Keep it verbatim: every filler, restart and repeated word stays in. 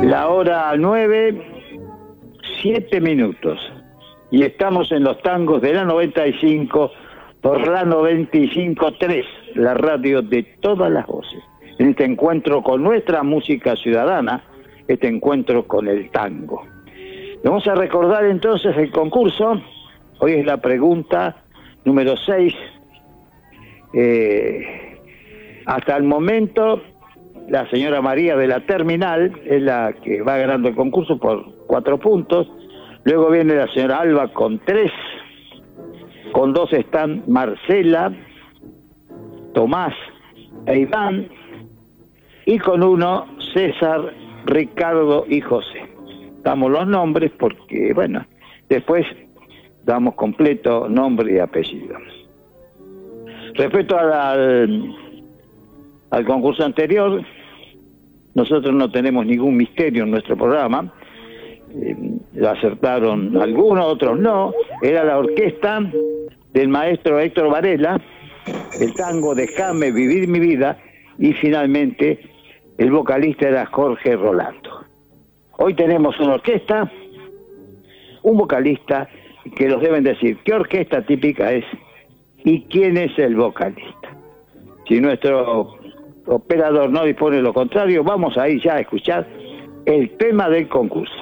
La hora nueve, siete minutos. Y estamos en los tangos de la noventa y cinco por la noventa y cinco punto tres, la radio de todas las voces. En este encuentro con nuestra música ciudadana, este encuentro con el tango. Vamos a recordar entonces el concurso. Hoy es la pregunta número seis. Eh, hasta el momento, la señora María de la Terminal es la que va ganando el concurso por cuatro puntos. Luego viene la señora Alba con tres. Con dos están Marcela, Tomás e Iván. Y con uno, César, Ricardo y José. Damos los nombres porque, bueno, después damos completo nombre y apellido. Respecto al, al, al concurso anterior, nosotros no tenemos ningún misterio en nuestro programa. Eh, acertaron algunos, otros no. Era la orquesta del maestro Héctor Varela, el tango Déjame vivir mi vida, y finalmente el vocalista era Jorge Rolando. Hoy tenemos una orquesta, un vocalista, que los deben decir qué orquesta típica es y quién es el vocalista. Si nuestro operador no dispone de lo contrario, vamos a ir ya a escuchar el tema del concurso.